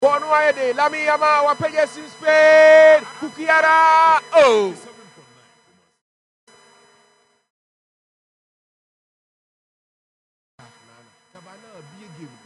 Bonu ayede Lami Yama wapeje in Spain. Kukiara. Oh. Tabana be a game.